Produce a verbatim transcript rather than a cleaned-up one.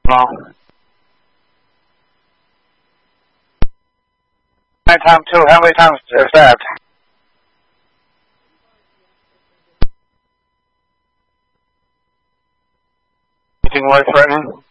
No. Nighttime too. How many times is that? Anything more threatening?